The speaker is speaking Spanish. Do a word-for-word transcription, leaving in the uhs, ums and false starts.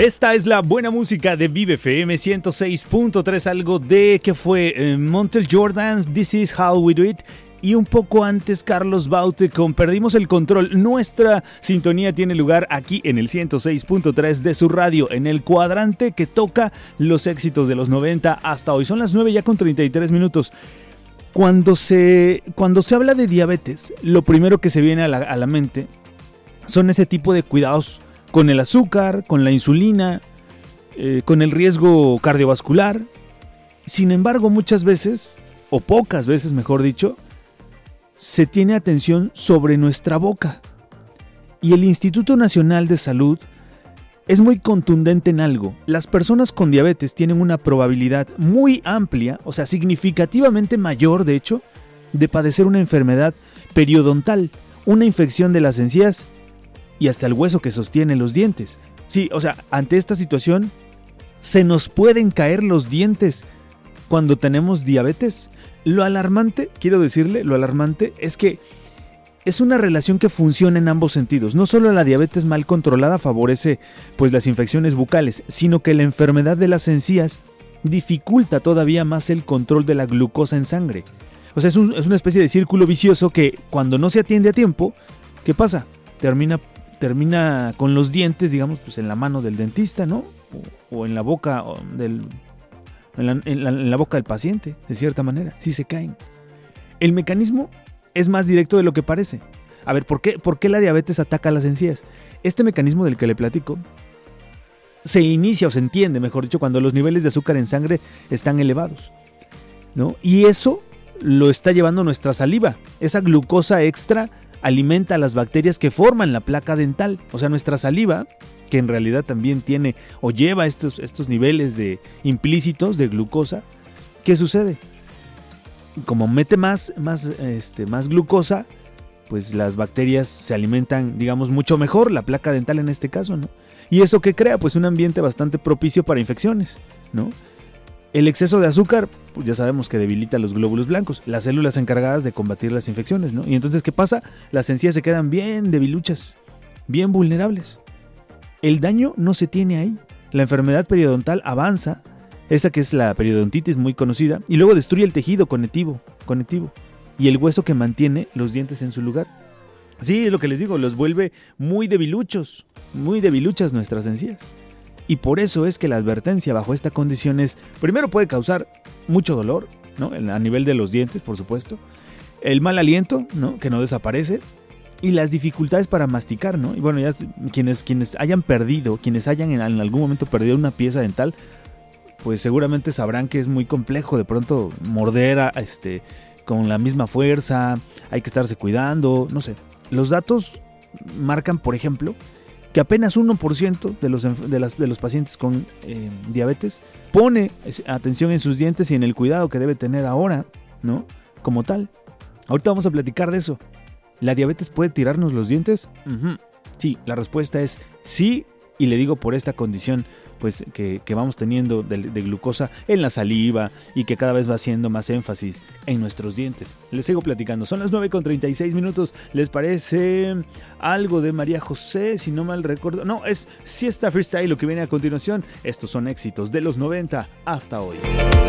Esta es la buena música de Vive F M ciento seis punto tres, algo de que fue eh, Montel Jordan, This Is How We Do It, y un poco antes Carlos Baute con Perdimos el Control. Nuestra sintonía tiene lugar aquí en el ciento seis punto tres de su radio, en el cuadrante que toca los éxitos de los noventa hasta hoy. Son las nueve ya con treinta y tres minutos. Cuando se, cuando se habla de diabetes, lo primero que se viene a la, a la mente son ese tipo de cuidados con el azúcar, con la insulina, eh, con el riesgo cardiovascular. Sin embargo, muchas veces, o pocas veces mejor dicho, se tiene atención sobre nuestra boca. Y el Instituto Nacional de Salud es muy contundente en algo. Las personas con diabetes tienen una probabilidad muy amplia, o sea, significativamente mayor, de hecho, de padecer una enfermedad periodontal, una infección de las encías y hasta el hueso que sostiene los dientes. Sí, o sea, ante esta situación, se nos pueden caer los dientes cuando tenemos diabetes. Lo alarmante, quiero decirle, lo alarmante es que es una relación que funciona en ambos sentidos. No solo la diabetes mal controlada favorece pues las infecciones bucales, sino que la enfermedad de las encías dificulta todavía más el control de la glucosa en sangre. O sea, es, un, es una especie de círculo vicioso que cuando no se atiende a tiempo, ¿qué pasa? Termina, termina con los dientes, digamos, pues en la mano del dentista, ¿no? O, o en la boca del, en la, en, la, en la boca del paciente, de cierta manera, sí se caen. El mecanismo es más directo de lo que parece. A ver, ¿por qué, ¿por qué la diabetes ataca las encías? Este mecanismo del que le platico se inicia o se entiende, mejor dicho, cuando los niveles de azúcar en sangre están elevados, ¿no? Y eso lo está llevando nuestra saliva. Esa glucosa extra alimenta a las bacterias que forman la placa dental. O sea, nuestra saliva, que en realidad también tiene o lleva estos, estos niveles de implícitos de glucosa, ¿qué sucede? Como mete más, más, este, más glucosa, pues las bacterias se alimentan, digamos, mucho mejor, la placa dental en este caso, ¿no? ¿Y eso qué crea? Pues un ambiente bastante propicio para infecciones, ¿no? El exceso de azúcar, pues ya sabemos que debilita los glóbulos blancos, las células encargadas de combatir las infecciones, ¿no? Y entonces, ¿qué pasa? Las encías se quedan bien debiluchas, bien vulnerables. El daño no se tiene ahí. La enfermedad periodontal avanza, esa que es la periodontitis muy conocida, y luego destruye el tejido conectivo, conectivo y el hueso que mantiene los dientes en su lugar. Sí, es lo que les digo, los vuelve muy debiluchos, muy debiluchas nuestras encías. Y por eso es que la advertencia bajo esta condición es, primero puede causar mucho dolor, ¿no? A nivel de los dientes, por supuesto, el mal aliento, ¿no? Que no desaparece, y las dificultades para masticar, ¿no? Y bueno, ya quienes, quienes hayan perdido, quienes hayan en algún momento perdido una pieza dental, pues seguramente sabrán que es muy complejo de pronto morder a, este, con la misma fuerza, hay que estarse cuidando, no sé. Los datos marcan, por ejemplo, que apenas uno por ciento de los, de las, de los pacientes con eh, diabetes pone atención en sus dientes y en el cuidado que debe tener ahora, ¿no? Como tal. Ahorita vamos a platicar de eso. ¿La diabetes puede tirarnos los dientes? Uh-huh. Sí, la respuesta es sí, y le digo por esta condición pues que, que vamos teniendo de, de glucosa en la saliva y que cada vez va haciendo más énfasis en nuestros dientes. Les sigo platicando, son las nueve con treinta y seis minutos. ¿Les parece algo de María José? Si no mal recuerdo, no, es Siesta Freestyle lo que viene a continuación. Estos son éxitos de los noventa hasta hoy.